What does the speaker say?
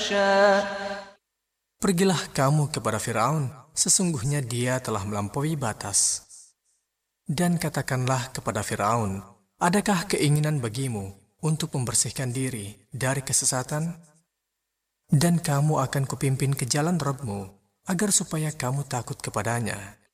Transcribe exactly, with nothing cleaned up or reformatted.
يخشى. Pergilah kamu kepada Firaun, sesungguhnya dia telah melampaui batas. Dan katakanlah kepada Firaun, adakah keinginan bagimu untuk membersihkan diri dari kesesatan? Dan kamu akan kupimpin ke jalan Rabbmu, agar supaya kamu takut kepadanya